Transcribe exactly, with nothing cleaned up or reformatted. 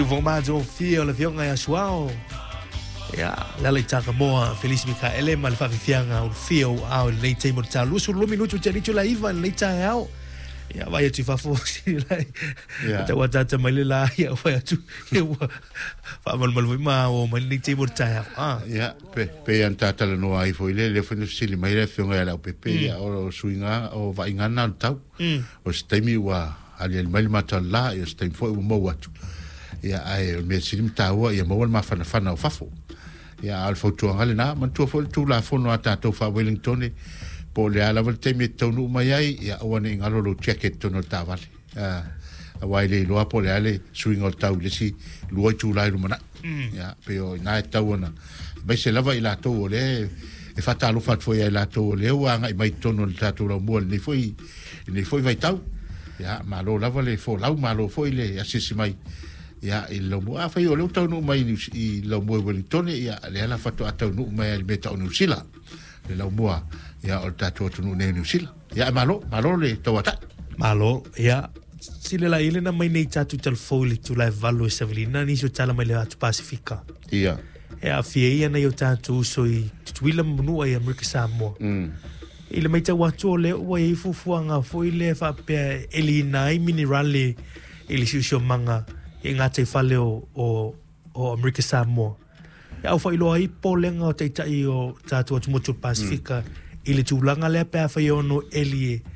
Vou mais um fio, le fio ngai asuao. Ya, la le taka moa Feliz Mikaele ma le fafianga o fio au le te mo talu su lo minuto te licho la iva le ta au. Ya vai tu fa fo si lai. Ya. Ta wata ta mai la ya vai tu. Ya. Fa mal mal ma o mai le te mo ta. Ah. Ya, pe pe anta tala no ai foi le le fo si le mai le fio ngai la pe pe ya o suinga o vai ngana tau. O stemi wa ali mai mata la yo stem fo mo watu. Ya ai me silim tawa ya mo ma fana fana o fafo. Ya al foto ngale na man tu fo tu la fo no ata to fa Wellington po le ala volte mi to no mai ai ya woni ngalo lo check it to no tavale. Ah wai le lo po le ale swing o tau le si lo tu la rumana. Ya pero na tau na. Ba se lava ila to le e fata lo fat fo ya ila to le wa ngai mai to no ta to lo mo ni foi ni foi vai tau. Ya ma lo lava le fo lau ma lo foi le asisi mai. Ya il lo mo fa io lo tau no mai i lo mo Wellington ya le ala fatu atau no mai le meta no sila le lo mo ya o tatu no ne no sila ya malo malo le tawata malo ya sile la ile na mai nei tatu tel foli tu la valo Sevelina ni so tala mai le atu Pacifica ya ya fie na yo tatu so i tuila no ai America Samoa mm ile mai ta watu le o i fufuanga foi le fa pe elina i minerale ile si manga e ngā te whale o, o, o Amerika Samoa. E au whai loa i pōlenga o te tai o tātua tumotu Pasifika, mm. i le tūlanga lea pēr whai ono elie